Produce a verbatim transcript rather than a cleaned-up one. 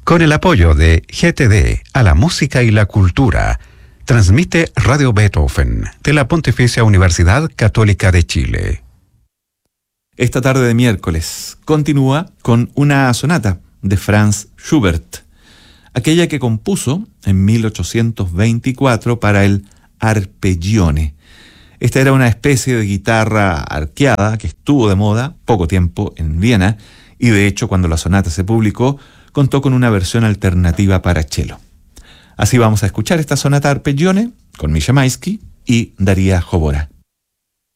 Con el apoyo de G T D a la música y la cultura, transmite Radio Beethoven de la Pontificia Universidad Católica de Chile. Esta tarde de miércoles continúa con una sonata de Franz Schubert, aquella que compuso en mil ochocientos veinticuatro para el arpeggione. Esta era una especie de guitarra arqueada que estuvo de moda poco tiempo en Viena y de hecho cuando la sonata se publicó contó con una versión alternativa para cello. Así vamos a escuchar esta sonata arpeggione con Misha Maisky y Daria Jobora.